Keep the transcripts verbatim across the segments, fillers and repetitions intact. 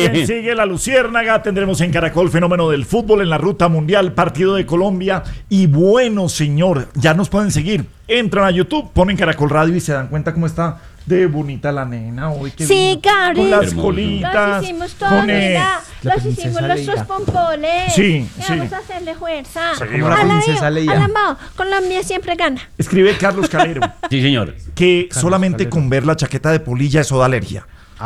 También sigue la Luciérnaga. Tendremos en Caracol Fenómeno del Fútbol en la Ruta Mundial, partido de Colombia. Y bueno, señor, ya nos pueden seguir. Entran a YouTube, ponen Caracol Radio y se dan cuenta cómo está de bonita la nena hoy. Que sí, Gabriel. Con las Hermoso. colitas. Los hicimos todos, con mira. Los hicimos nuestros pompoles. Sí, y sí. vamos a hacerle fuerza. Sí, como la princesa Leia. Alamao, Colombia siempre gana. Escribe Carlos Calero. Sí, señor. Que Carlos solamente Calero. con ver la chaqueta de polilla eso da alergia.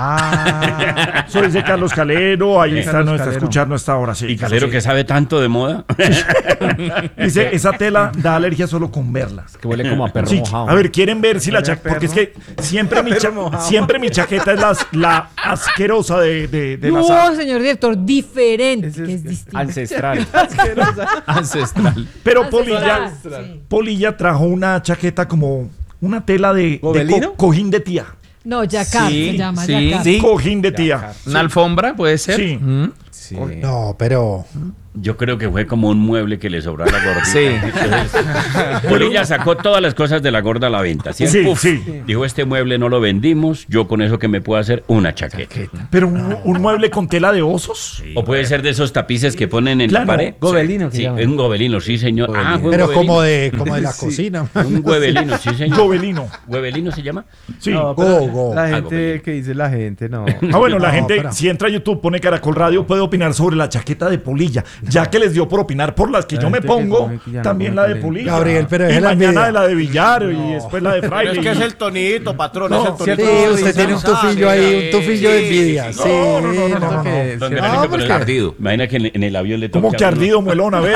Ah, eso dice Carlos Calero, ahí Sí, está, Carlos no está Calero. escuchando hasta ahora, sí. Y Calero sí. que sabe tanto de moda. Dice, esa tela da alergia solo con verla. Que huele como a perro Sí, mojado. a ver, quieren ver si la Huele a chaqueta, porque es perro. que siempre mi, cha- Perro mojado. siempre mi chaqueta es la, la asquerosa de, de, de No, las- señor director, diferente, que es distinto. Ancestral. Ancestral. Pero Ancestral, Polilla, sí. Polilla trajo una chaqueta como una tela de, de ¿Gobelino? co- cojín de tía. No, Yacar se llama, sí, Yacar. sí. Cojín de tía. ¿Una alfombra puede ser? Sí. Mm. No, pero Yo creo que fue como un mueble que le sobró a la gordita. Sí. Entonces, Polilla sacó todas las cosas de la gorda a la venta. ¿sí? Sí, Uf. sí. Dijo, este mueble no lo vendimos, yo con eso que me puedo hacer una chaqueta. Pero un, un mueble con tela de osos. O puede ser de esos tapices que ponen en Claro. la pared. Gobelino, que Sí, llaman. es un gobelino, sí, señor. Ah, fue un pero gobelino. como de como de la cocina. Un huevelino, sí, señor. Gobelino. ¿Huevelino se llama? Sí. No, pero Go, go. La Ah, gente Gobelino. que dice la gente, no. Ah, bueno, la No, gente, pero- si entra a YouTube, pone Caracol Radio, puede opinar sobre la chaqueta de Polilla. Ya que les dio por opinar por las que La yo me gente que pongo, coge que ya no también come la de talento. Polilla. Gabriel, pero y deje la mañana envidia. de la de Villar y después la de Pero Fraile. es que es y- el tonito, patrón, No, es el Sí, tonito. usted tiene un tufillo ahí, un tufillo de envidia. Sí, No, no, no, no, no, no. Que- Don sí. Gabriel, No, pero porque- es ardido. Imagina que en, en el avión le toca. ¿Cómo que a uno- ardido, Muelón? A ver.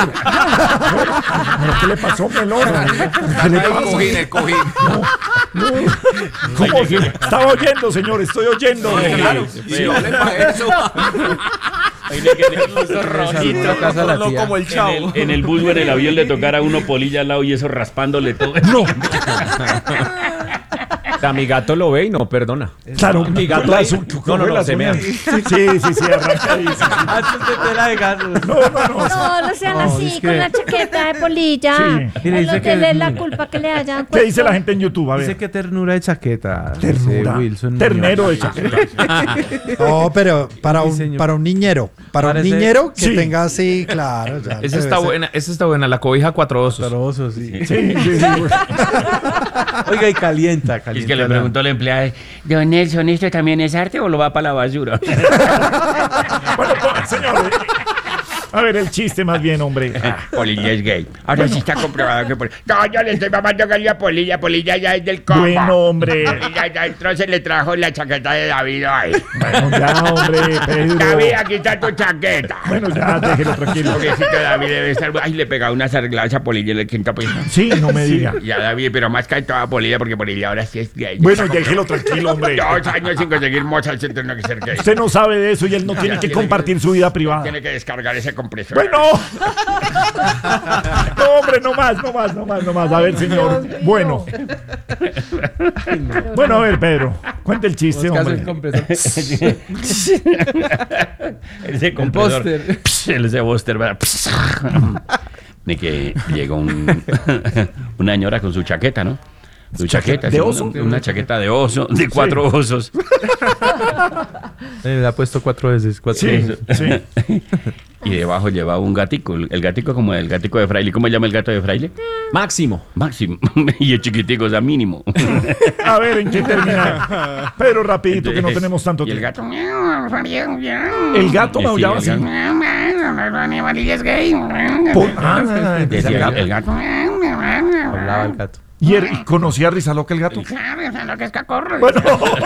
¿Pero ¿Qué le pasó, Muelón? ¿Qué le El pasó? cojín, el cojín. ¿Cómo? Estaba oyendo, señor, estoy oyendo. Claro, y yo le para eso. Imagina que en el- Otra casa de la No tía. como el en chavo. el, en el bus o en el avión le tocara a uno Polilla al lado y eso raspándole todo. No, O sea, mi gato lo ve y no perdona. claro, Mi gato la ahí- su- No, no, no, las se mea. uñas. Sí, sí, sí, arrancadísimo. Antes de tela de gato. No, no, no. No, no sean No, así es que- con la chaqueta de Polilla. Sí. Y le No dice nos que- den la culpa que le hayan ¿Qué dice puesto. la gente en YouTube? A Dice ver. que ternura de chaqueta. Ternura. Dice Wilson Ternero de Muñoz. chaqueta. No, pero para Sí, un, señor. para un niñero, para Parece- un niñero que Sí. tenga así, claro. ya Esa debe está ser. buena, esa está buena, la cobija cuatro osos. Cuatro osos, sí. Sí, sí, sí. Oiga, y calienta, Y calienta. es que le la- preguntó la empleada, don Nelson, ¿esto también es arte o lo va para la basura? Bueno, pues, señor. A ver, el chiste más bien, hombre. Polilla es gay. Ahora sí está comprobado que Polilla... No, yo le estoy mamando gallo a Polilla. Polilla ya es del combo. Bueno, hombre. Polilla ya entró, se le trajo la chaqueta de David ahí. Bueno, ya, hombre, Pedro. David, aquí está tu chaqueta. Bueno, ya, déjelo tranquilo. Pobrecito David debe estar... Ay, le pegaba unas arregladas a Polilla en el quinto piso. Sí, no me diga. Y a David, pero más que a toda Polilla, porque Polilla ahora sí es gay. Bueno, déjelo tranquilo, hombre. Dos años sin conseguir mocha, él se tiene que ser gay. Usted no sabe de eso y él no tiene que compartir su vida privada. Tiene que descargar ese compresor. Bueno. No, hombre, no más, no más, no más, no más. A ver, señor. Bueno. Bueno, a ver, Pedro. Cuente el chiste, Buscas el hombre. compresor. Ese compresor. póster. Pss, el ese póster, ¿verdad? Pss. De que llegó un, una señora con su chaqueta, ¿no? Su chaqueta. ¿De sí, oso? Una, una chaqueta de oso, de cuatro osos. Eh, Le ha puesto cuatro veces. Cuatro Sí, veces. sí. Y debajo llevaba un gatico. El, el gatico como el gatico de Fraile. ¿Cómo se llama el gato de Fraile? Máximo. Máximo. Y el chiquitico, o sea, mínimo. A ver, ¿en qué termina? Pedro, rapidito, que no tenemos tanto Y el tiempo. gato. El gato Sí, maullaba el así. gato. es gay. Por- ah, Decía el gato. El gato. Hablaba el gato. ¿Y er- conocía a Rizaloca el gato? Claro, lo que es cacorro. Bueno,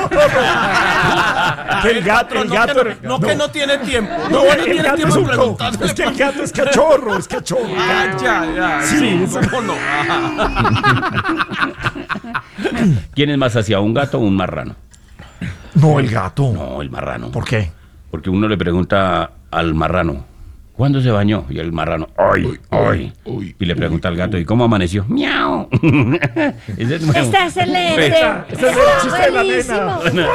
que el gato, el No, gato. que, no, que no tiene tiempo. No, No, no el tiene gato es tiempo un de co- preguntarle. es que el gato es cachorro, es cachorro. Ah, ya, ya. Sí, eso- ¿Cómo no? ¿Quién es más hacia un gato o un marrano? No, el gato. No, el marrano. ¿Por qué? Porque uno le pregunta al marrano, ¿cuándo se bañó? Y el marrano, hoy, hoy. Y le pregunta al gato, ¿y cómo amaneció? ¡Miau! Ese es nuevo. Está excelente. Ese es el chiste de la Buenísimo. nena.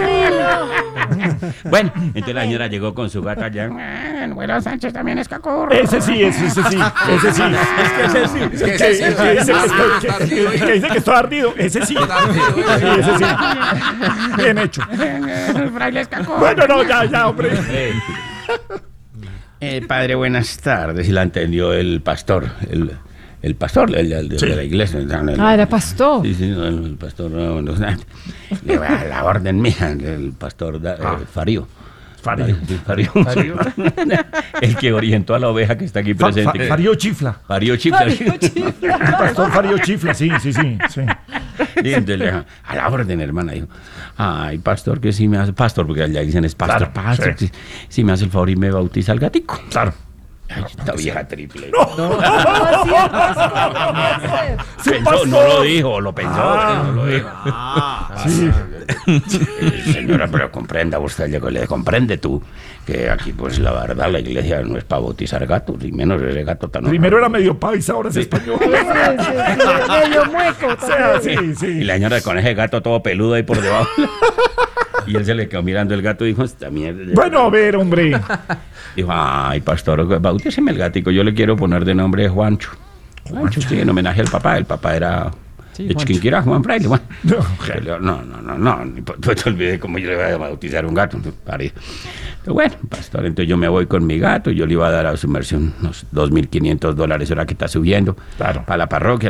Bueno, entonces la señora llegó con su gato allá. "Ah, Bueno, Sánchez también es cacurro". Ese sí, ese, ese sí, ese sí. Es que ese sí. Es que, ese sí, el que dice que estoy, que- ardido, que dice que estoy ardido. Ese sí. Sí, ese sí. Bien hecho. El fraile es cacurro. Bueno, no, ya, ya, hombre. Eh, padre, buenas tardes. Y la entendió el pastor, el, el pastor el, el de, Sí. de la iglesia. El- Ah, era pastor. Sí, sí, no, el, el pastor, no, no, no, le va a la orden mía, el pastor da- eh, Farío. Farío. Sí, Farío. El que orientó a la oveja que está aquí Fa- presente. fa- Farío chifla. Farío Chifla. El pastor Farío chifla, sí, sí, sí. sí. Y entonces le dijo, a la orden, hermana. Dijo, ay, pastor, que si me hace, pastor, porque allá dicen es pastor, Claro, pastor, sí. si, si me hace el favor y me bautiza al gatico. Claro. Ay, esta vieja triple. Sí, Pensó, pastor. no lo dijo, lo pensó, Ah. no lo dijo. Sí. Eh, señora, pero comprenda usted, le, le comprende tú, que aquí, pues, la verdad, la iglesia no es para bautizar gatos, y menos ese gato tan... Primero era medio paisa, ahora es español. Medio mueco. O sea, sí, Y sí. la señora con ese gato todo peludo ahí por debajo. Y él se le quedó mirando el gato y dijo, esta mierda. Bueno, a ver, hombre. Dijo, ay, pastor, bautíceme el gatico, yo le quiero poner de nombre Juancho. Juancho, sí, en homenaje al papá, el papá era... de Chiquinquirá, Juan Fraile, Juan. No. No, no, no, no, ni po- pues te olvidé cómo yo le iba a bautizar un gato. Pare. Pero bueno, pastor, entonces yo me voy con mi gato, yo le iba a dar a su merced unos dos mil quinientos dólares, ahora que está subiendo, Claro. para la parroquia.